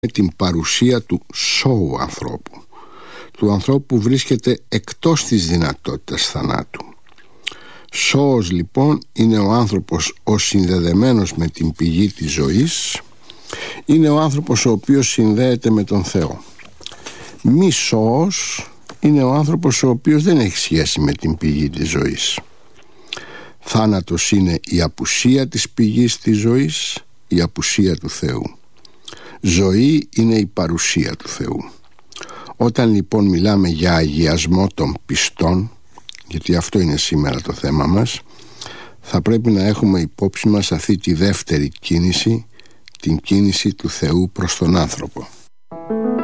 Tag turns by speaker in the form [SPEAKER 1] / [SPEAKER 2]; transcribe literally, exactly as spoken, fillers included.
[SPEAKER 1] την παρουσία του σώου ανθρώπου, του ανθρώπου που βρίσκεται εκτός της δυνατότητας θανάτου. Σώος λοιπόν είναι ο άνθρωπος ο συνδεδεμένος με την πηγή της ζωής, είναι ο άνθρωπος ο οποίος συνδέεται με τον Θεό. Μη σώος είναι ο άνθρωπος ο οποίος δεν έχει σχέση με την πηγή της ζωής. Θάνατος είναι η απουσία της πηγής της ζωής, η απουσία του Θεού. Ζωή είναι η παρουσία του Θεού. Όταν λοιπόν μιλάμε για αγιασμό των πιστών, γιατί αυτό είναι σήμερα το θέμα μας, θα πρέπει να έχουμε υπόψη μας αυτή τη δεύτερη κίνηση, την κίνηση του Θεού προς τον άνθρωπο.